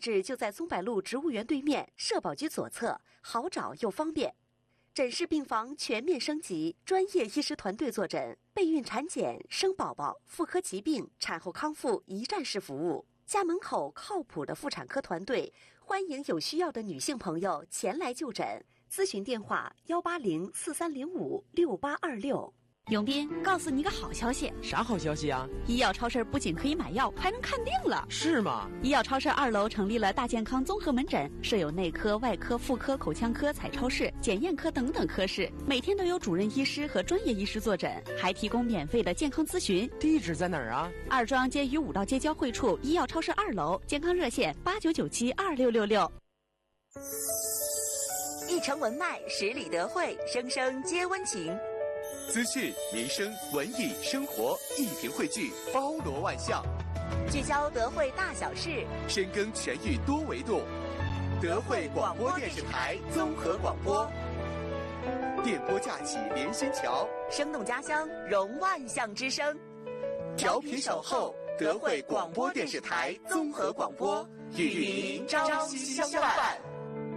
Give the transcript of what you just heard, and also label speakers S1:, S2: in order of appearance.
S1: 置就在松柏路植物园对面，社保局左侧，好找又方便。诊室病房全面升级，专业医师团队坐诊，备孕产检、生宝宝、妇科疾病、产后康复一站式服务。家门口靠谱的妇产科团队，欢迎有需要的女性朋友前来就诊。咨询电话18043056826。
S2: 永斌，告诉你个好消息。
S3: 啥好消息啊？
S2: 医药超市不仅可以买药，还能看病了。
S3: 是吗？
S2: 医药超市2楼成立了大健康综合门诊，设有内科、外科、妇科、口腔科、彩超室、检验科等等科室，每天都有主任医师和专业医师坐诊，还提供免费的健康咨询。
S3: 地址在哪儿啊？
S2: 二庄街与武道街交汇处医药超市2楼，健康热线89972666。
S4: 一城文脉，10里德惠，声声皆温情。
S5: 资讯、民生、文艺、生活一屏汇聚，包罗万象，
S4: 聚焦德惠大小事，
S5: 深耕全域多维度。德惠广播电视台综合广播，电波架起连心桥，
S4: 生动家乡融万象之声。
S5: 调频守候，德惠广播电视台综合广播，与您朝夕相伴。